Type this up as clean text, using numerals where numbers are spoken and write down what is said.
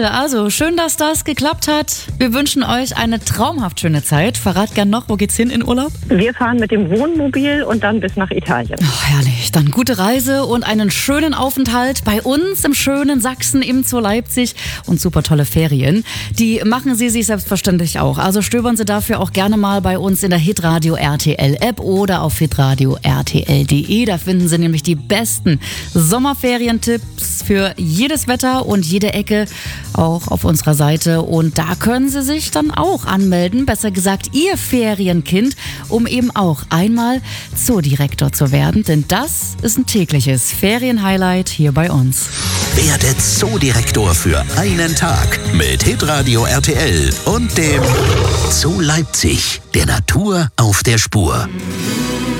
Toll, also schön, dass das geklappt hat. Wir wünschen euch eine traumhaft schöne Zeit. Verrat gern noch, wo geht's hin in Urlaub? Wir fahren mit dem Wohnmobil und dann bis nach Italien. Oh, herrlich. Dann gute Reise und einen schönen Aufenthalt bei uns im schönen Sachsen, im Zoo Leipzig und super tolle Ferien. Die machen Sie sich selbstverständlich auch. Also stöbern Sie dafür auch gerne mal bei uns in der Hitradio RTL App oder auf hitradio rtl.de. Da finden Sie nämlich die besten Sommerferientipps für jedes Wetter und jede Ecke auch auf unserer Seite. Und da können Sie sich dann auch anmelden, besser gesagt Ihr Ferienkind, um eben auch einmal Zoodirektor zu werden. Denn das ist ein tägliches Ferienhighlight hier bei uns. Werde Zoodirektor für einen Tag mit Hitradio RTL und dem Zoo Leipzig, der Natur auf der Spur.